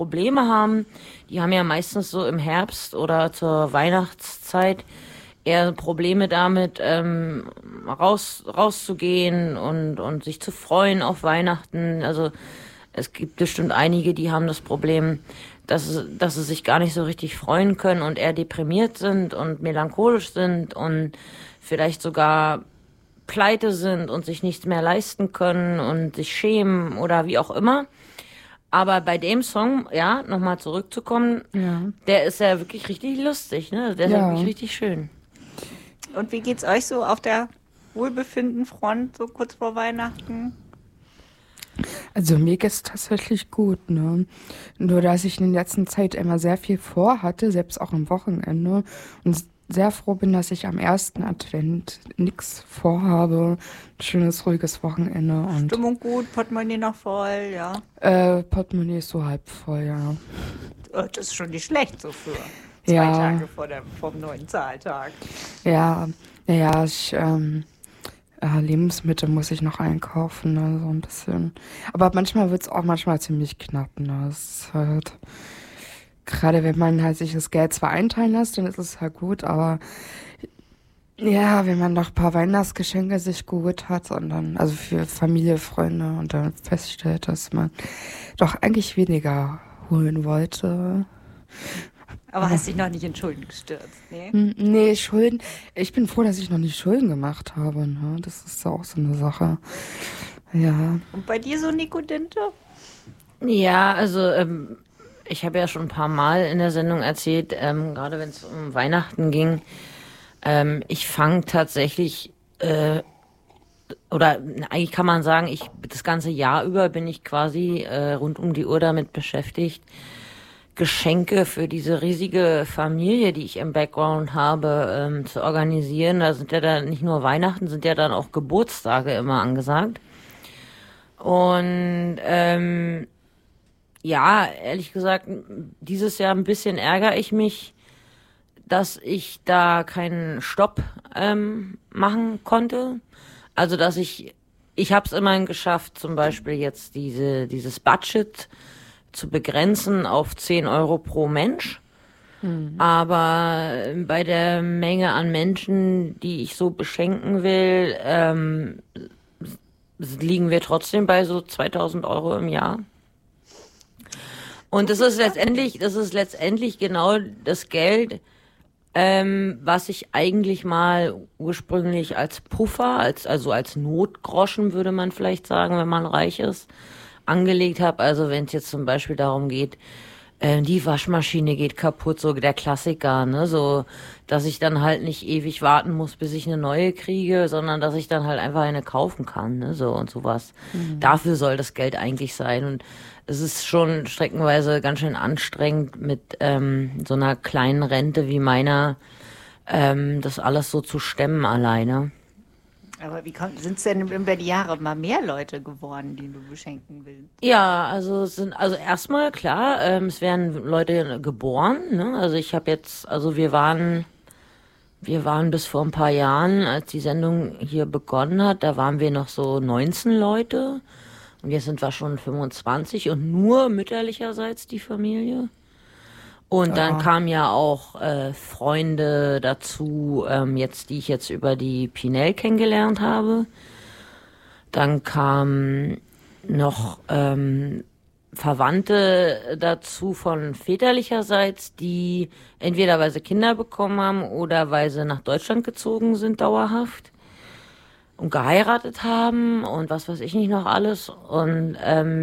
Probleme haben. Die haben ja meistens so im Herbst oder zur Weihnachtszeit eher Probleme damit, rauszugehen und sich zu freuen auf Weihnachten. Also es gibt bestimmt einige, die haben das Problem, dass sie sich gar nicht so richtig freuen können und eher deprimiert sind und melancholisch sind und vielleicht sogar pleite sind und sich nichts mehr leisten können und sich schämen oder wie auch immer. Aber bei dem Song, ja, nochmal zurückzukommen, Ja. der ist ja wirklich richtig lustig, ne? Der ist ja Ja. wirklich richtig schön. Und wie geht's euch so auf der Wohlbefindenfront, so kurz vor Weihnachten? Also mir geht's tatsächlich gut, ne? Nur dass ich in der letzten Zeit immer sehr viel vorhatte, selbst auch am Wochenende. Und sehr froh bin, dass ich am ersten Advent nichts vorhabe. Ein schönes, ruhiges Wochenende. Und Stimmung gut, Portemonnaie noch voll, ja. Portemonnaie ist so halb voll, ja. Das ist schon nicht schlecht so für 2 Ja. Tage vom neuen Zahltag. Ja, naja, Lebensmittel muss ich noch einkaufen, ne, so ein bisschen. Aber manchmal wird's auch ziemlich knapp, ne. Das ist halt, gerade wenn man halt sich das Geld zwar einteilen lässt, dann ist es halt gut, aber ja, wenn man noch ein paar Weihnachtsgeschenke sich geholt hat und dann, also für Familie, Freunde und dann feststellt, dass man doch eigentlich weniger holen wollte. Aber hast dich noch nicht in Schulden gestürzt, ne? Nee, Schulden. Ich bin froh, dass ich noch nicht Schulden gemacht habe. Ne? Das ist auch so eine Sache. Ja. Und bei dir so, Nico Dinte? Ja, also ich habe ja schon ein paar Mal in der Sendung erzählt, gerade wenn es um Weihnachten ging, ich fange tatsächlich, oder eigentlich kann man sagen, das ganze Jahr über bin ich quasi rund um die Uhr damit beschäftigt, Geschenke für diese riesige Familie, die ich im Background habe, zu organisieren. Da sind ja dann nicht nur Weihnachten, sind ja dann auch Geburtstage immer angesagt. Und ja, ehrlich gesagt, dieses Jahr ein bisschen ärgere ich mich, dass ich da keinen Stopp machen konnte. Also, dass ich habe es immerhin geschafft, zum Beispiel jetzt dieses Budget zu begrenzen auf 10 Euro pro Mensch. Aber bei der Menge an Menschen, die ich so beschenken will, liegen wir trotzdem bei so 2000 Euro im Jahr. Und das ist letztendlich genau das Geld, was ich eigentlich mal ursprünglich als Puffer, also als Notgroschen würde man vielleicht sagen, wenn man reich ist, angelegt habe. Also wenn es jetzt zum Beispiel darum geht, die Waschmaschine geht kaputt, so der Klassiker, ne, so, dass ich dann halt nicht ewig warten muss, bis ich eine neue kriege, sondern dass ich dann halt einfach eine kaufen kann, ne, so und sowas. Dafür soll das Geld eigentlich sein und es ist schon streckenweise ganz schön anstrengend mit so einer kleinen Rente wie meiner, das alles so zu stemmen alleine. Aber sind es denn über die Jahre mal mehr Leute geworden, die du beschenken willst? Ja, also erstmal klar, es werden Leute geboren, ne? Also wir waren bis vor ein paar Jahren, als die Sendung hier begonnen hat, da waren wir noch so 19 Leute und jetzt sind wir schon 25 und nur mütterlicherseits die Familie. Und dann kamen ja auch Freunde dazu, die ich jetzt über die Pinel kennengelernt habe. Dann kamen noch Verwandte dazu von väterlicherseits, die entweder weil sie Kinder bekommen haben oder weil sie nach Deutschland gezogen sind dauerhaft und geheiratet haben und was weiß ich nicht noch alles. Und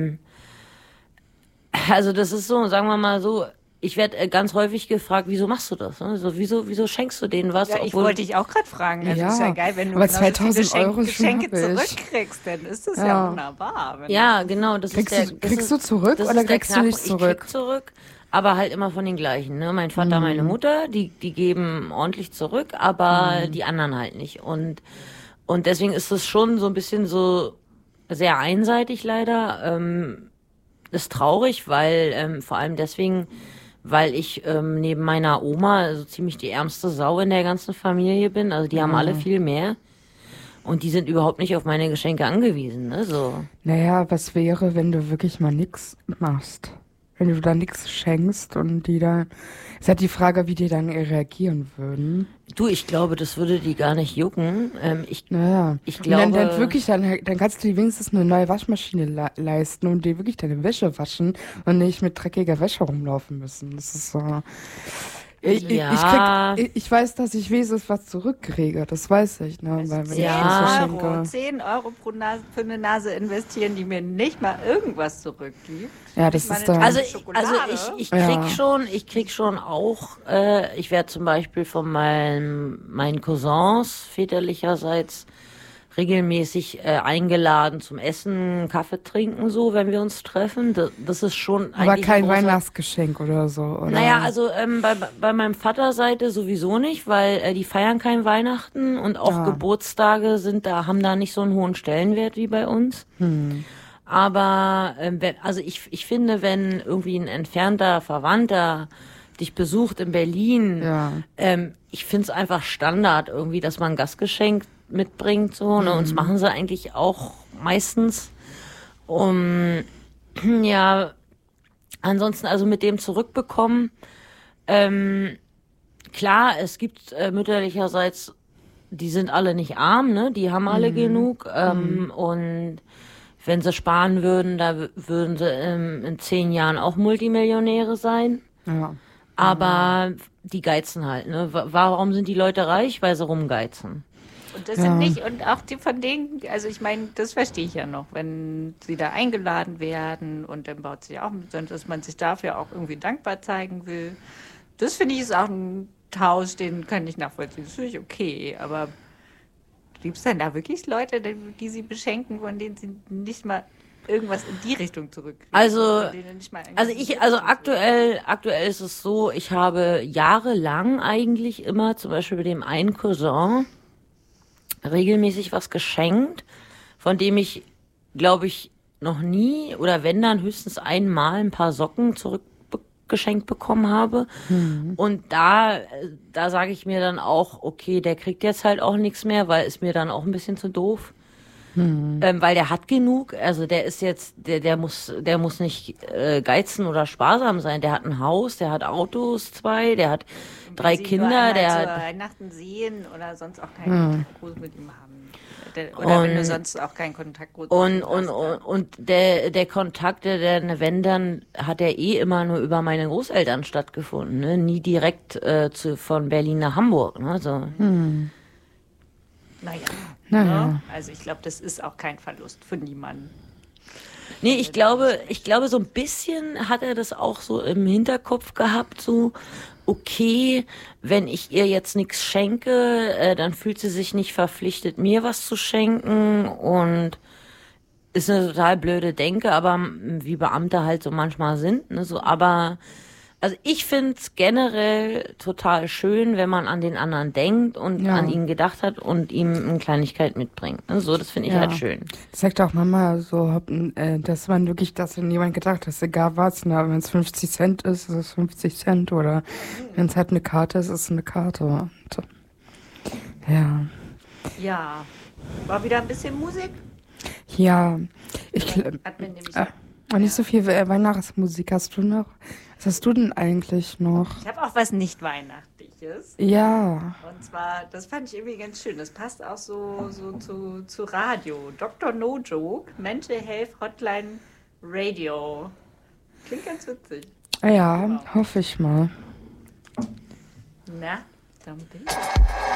also das ist so, sagen wir mal so, ich werde ganz häufig gefragt, wieso machst du das? Ne? So, wieso schenkst du denen was? Ja, ich wollte dich auch gerade fragen. Das Ja, ist ja geil, wenn du aber genauso viele 2000 Euro Geschenke schon hab ich. zurückkriegst, dann ist das ja wunderbar. Ja, genau. Kriegst du zurück oder kriegst du nicht zurück? Ich krieg zurück, aber halt immer von den gleichen. Ne? Mein Vater, meine Mutter, die geben ordentlich zurück, aber die anderen halt nicht. Und deswegen ist es schon so ein bisschen so sehr einseitig leider. Ist traurig, weil vor allem deswegen, weil ich neben meiner Oma so ziemlich die ärmste Sau in der ganzen Familie bin. Also die haben alle viel mehr. Und die sind überhaupt nicht auf meine Geschenke angewiesen, ne? So. Naja, was wäre, wenn du wirklich mal nix machst? wenn du da nichts schenkst und die dann, ist halt die Frage, wie die dann reagieren würden. Du, ich glaube, das würde die gar nicht jucken. Naja. Ich Und glaube, dann wirklich, dann kannst du dir wenigstens eine neue Waschmaschine leisten und dir wirklich deine Wäsche waschen und nicht mit dreckiger Wäsche rumlaufen müssen. Das ist so. Ja. Ich weiß, dass ich wenigstens was zurückkriege. Das weiß ich, ne? Weil wenn ich 10 was Euro, verschenke. 10 Euro für eine Nase investieren, die mir nicht mal irgendwas zurückgibt. Ja, das Nicht ist mal eine da. Tafel also Schokolade. ich Ja. krieg schon auch, ich werde zum Beispiel von meinen Cousins väterlicherseits regelmäßig eingeladen zum Essen, Kaffee trinken, so, wenn wir uns treffen. Das ist schon Aber eigentlich kein ein großer- Weihnachtsgeschenk oder so, oder? Naja, also bei meinem Vaterseite sowieso nicht, weil die feiern kein Weihnachten und auch Ah. Geburtstage haben da nicht so einen hohen Stellenwert wie bei uns. Aber also ich finde, wenn irgendwie ein entfernter Verwandter dich besucht in Berlin, Ja. ich finde es einfach Standard irgendwie, dass man ein Gastgeschenk mitbringt, so, ne? Und das machen sie eigentlich auch meistens. Ja, ansonsten also mit dem zurückbekommen. Klar, es gibt mütterlicherseits, die sind alle nicht arm, ne? Die haben alle genug. Und wenn sie sparen würden, würden sie in 10 Jahren auch Multimillionäre sein. Ja. Aber die geizen halt, ne? Warum sind die Leute reich? Weil sie rumgeizen. Und das sind nicht, und auch die von denen, also ich meine, das verstehe ich ja noch, wenn sie da eingeladen werden und dann baut sich auch, dass man sich dafür auch irgendwie dankbar zeigen will. Das finde ich ist auch ein Tausch, den kann ich nachvollziehen. Das finde ich okay, aber gibt es dann da wirklich Leute, die sie beschenken, von denen sie nicht mal irgendwas in die Richtung zurückkriegen? Also, Von denen nicht mal aktuell ist es so, ich habe jahrelang eigentlich immer, zum Beispiel bei dem einen Cousin, regelmäßig was geschenkt, von dem ich, glaube ich, noch nie oder wenn dann höchstens einmal ein paar Socken zurückgeschenkt bekommen habe. Und da sage ich mir dann auch, okay, der kriegt jetzt halt auch nichts mehr, weil ist mir dann auch ein bisschen zu doof. Weil der hat genug, also der ist jetzt, der muss nicht geizen oder sparsam sein. Der hat ein Haus, der hat Autos, 2, der hat 3 sie Kinder, nur der einmal zu hat Weihnachten sehen oder sonst auch keinen Kontakt groß mit ihm haben. Oder wenn du sonst auch keinen Kontakt groß mit ihm hast. und der Kontakt, wenn dann, hat er immer nur über meine Großeltern stattgefunden, ne? Nie direkt von Berlin nach Hamburg, ne? So. Naja. Naja. Also ich glaube, das ist auch kein Verlust für niemanden. Nee, ich glaube, so ein bisschen hat er das auch so im Hinterkopf gehabt, so, okay, wenn ich ihr jetzt nichts schenke, dann fühlt sie sich nicht verpflichtet, mir was zu schenken und ist eine total blöde Denke, aber wie Beamte halt so manchmal sind, ne, so, aber also ich find's generell total schön, wenn man an den anderen denkt und Ja. an ihn gedacht hat und ihm eine Kleinigkeit mitbringt. Ne? So, das finde ich Ja. halt schön. Das sagt auch Mama so, dass man wirklich, dass an jemand gedacht hat, egal was, wenn es 50 Cent ist, ist es 50 Cent oder wenn es halt eine Karte ist, ist es eine Karte. Und, ja. Ja. War wieder ein bisschen Musik? Ja. Hat mir nämlich Nicht so viel Weihnachtsmusik hast du noch. Was hast du denn eigentlich noch? Ich habe auch was nicht Weihnachtliches. Ja. Und zwar, das fand ich irgendwie ganz schön. Das passt auch so zu Radio. Dr. No Joke, Mental Health Hotline Radio. Klingt ganz witzig. Ja, hoffe ich mal. Na, dann bin ich.